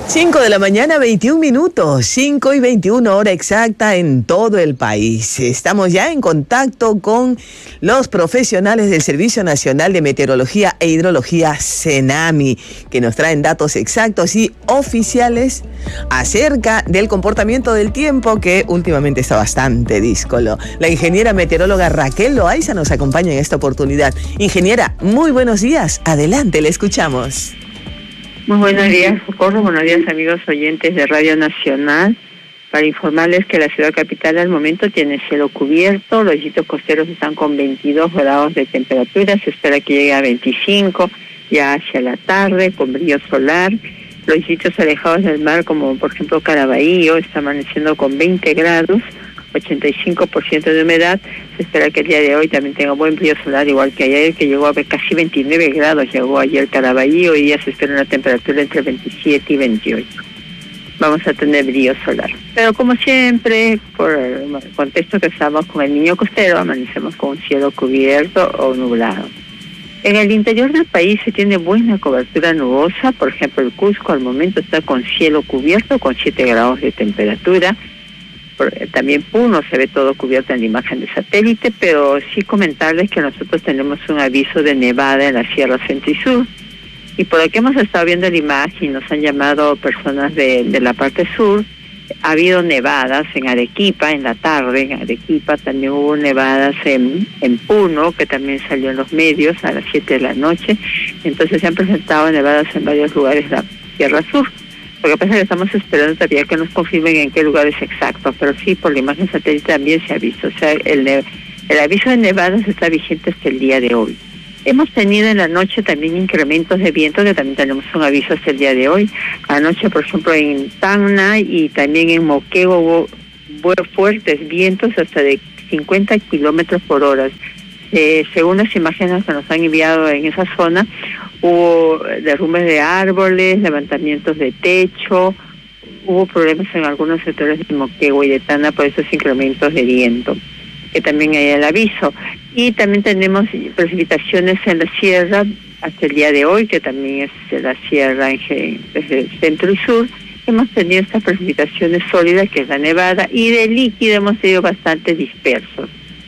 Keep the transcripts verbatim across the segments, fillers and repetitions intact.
cinco de la mañana, veintiún minutos, cinco y veintiuno hora exacta en todo el país. Estamos ya en contacto con los profesionales del Servicio Nacional de Meteorología e Hidrología, CENAMI, que nos traen datos exactos y oficiales acerca del comportamiento del tiempo, que últimamente está bastante díscolo. La ingeniera meteoróloga Raquel Loaiza nos acompaña en esta oportunidad. Ingeniera, muy buenos días. Adelante, le escuchamos. Muy buenos días, Socorro. Buenos días, amigos oyentes de Radio Nacional. Para informarles que la ciudad capital al momento tiene cielo cubierto, los distritos costeros están con veintidós grados de temperatura, se espera que llegue a veinticinco ya hacia la tarde, con brillo solar. Los distritos alejados del mar, como por ejemplo Caraballo, está amaneciendo con veinte grados, ochenta y cinco por ciento de humedad. Se espera que el día de hoy también tenga buen brillo solar, igual que ayer, que llegó a ver casi veintinueve grados, llegó ayer Caraballo, hoy día se espera una temperatura entre veintisiete y veintiocho. Vamos a tener brillo solar. Pero como siempre, por el contexto que estamos con el niño costero, amanecemos con un cielo cubierto o nublado. En el interior del país se tiene buena cobertura nubosa, por ejemplo el Cusco al momento está con cielo cubierto, con siete grados de temperatura. También Puno se ve todo cubierto en la imagen de satélite, pero sí comentarles que nosotros tenemos un aviso de nevada en la Sierra Centro y Sur. Y por aquí hemos estado viendo la imagen y nos han llamado personas de, de la parte sur. Ha habido nevadas en Arequipa en la tarde, en Arequipa también hubo nevadas en, en Puno, que también salió en los medios a las siete de la noche. Entonces se han presentado nevadas en varios lugares de la Sierra Sur. Lo que pasa es que estamos esperando todavía que nos confirmen en qué lugares exactos, pero sí, por la imagen satélite también se ha visto. O sea, el, el aviso de nevadas está vigente hasta el día de hoy. Hemos tenido en la noche también incrementos de viento, que también tenemos un aviso hasta el día de hoy. Anoche, por ejemplo, en Tacna y también en Moquegua hubo fuertes vientos hasta de cincuenta kilómetros por hora. Eh, según las imágenes que nos han enviado en esa zona, hubo derrumbes de árboles, levantamientos de techo, hubo problemas en algunos sectores de Moquegua y de Tacna por esos incrementos de viento, que también hay el aviso. Y también tenemos precipitaciones en la sierra hasta el día de hoy, que también es la sierra en, desde el centro y sur. Hemos tenido estas precipitaciones sólidas, que es la nevada, y de líquido hemos tenido bastante dispersos.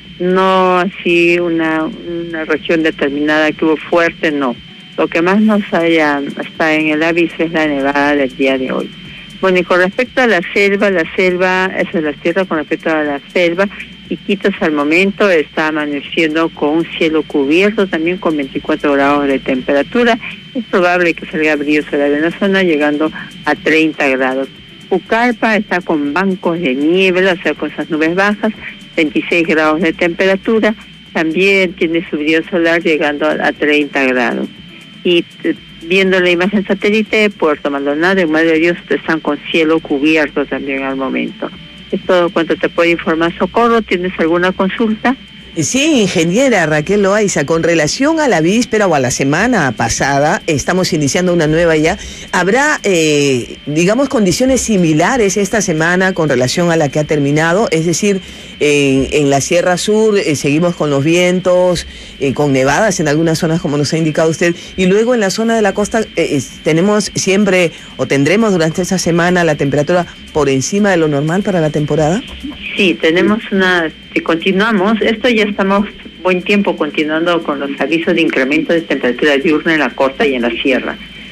No así una, una región determinada que hubo fuerte, no. Lo que más nos haya, está en el aviso es la nevada del día de hoy. Bueno, y con respecto a la selva, la selva, esa es la tierra con respecto a la selva, Iquitos al momento está amaneciendo con un cielo cubierto, también con veinticuatro grados de temperatura. Es probable que salga brillo solar en la zona, llegando a treinta grados. Pucallpa está con bancos de niebla, o sea, con esas nubes bajas, veintiséis grados de temperatura, también tiene su brillo solar llegando a treinta grados. Y viendo la imagen satélite, Puerto Maldonado y Madre de Dios están con cielo cubierto también al momento. Es todo cuanto te puedo informar, Socorro. ¿Tienes alguna consulta? Sí, ingeniera Raquel Loaiza, con relación a la víspera o a la semana pasada, estamos iniciando una nueva ya, ¿habrá, eh, digamos, condiciones similares esta semana con relación a la que ha terminado? Es decir, en, en la Sierra Sur eh, seguimos con los vientos, eh, con nevadas en algunas zonas, como nos ha indicado usted, y luego en la zona de la costa eh, tenemos siempre, o tendremos durante esta semana, la temperatura por encima de lo normal para la temporada. Sí, tenemos una, si continuamos, esto ya estamos buen tiempo continuando con los avisos de incremento de temperatura diurna en la costa y en la sierra.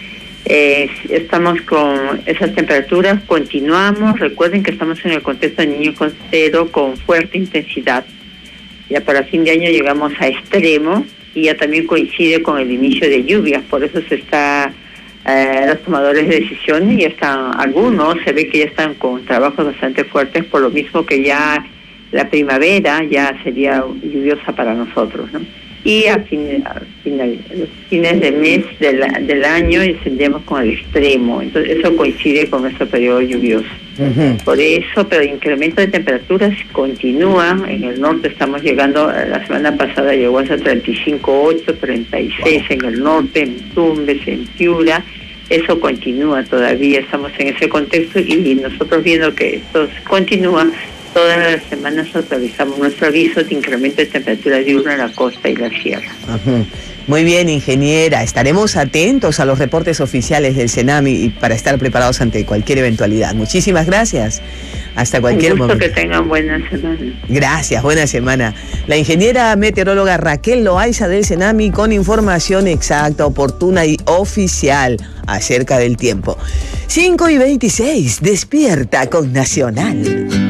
Eh, estamos con esas temperaturas, continuamos, recuerden que estamos en el contexto de niño costero con fuerte intensidad. Ya para fin de año llegamos a extremo y ya también coincide con el inicio de lluvias, por eso se está... Eh, los tomadores de decisiones ya están, algunos se ve que ya están con trabajos bastante fuertes, por lo mismo que ya la primavera ya sería lluviosa para nosotros, ¿no? Y a, fin, a, fin, a los fines del mes del, del año descendemos con el extremo, entonces eso coincide con nuestro periodo lluvioso. Uh-huh. Por eso, pero el incremento de temperaturas continúa. En el norte estamos llegando, la semana pasada llegó hasta treinta y cinco punto ocho, treinta y seis wow. En el norte, en Tumbes, en Piura. Eso continúa todavía, estamos en ese contexto y nosotros viendo que esto continúa, todas las semanas actualizamos nuestro aviso de incremento de temperatura diurna en la costa y la sierra. Ajá. Muy bien, ingeniera. Estaremos atentos a los reportes oficiales del Senami y para estar preparados ante cualquier eventualidad. Muchísimas gracias. Hasta cualquier Un gusto momento. Que tengan buena semana. Gracias, buena semana. La ingeniera meteoróloga Raquel Loaiza del Senami con información exacta, oportuna y oficial acerca del tiempo. cinco y veintiséis, despierta con Nacional.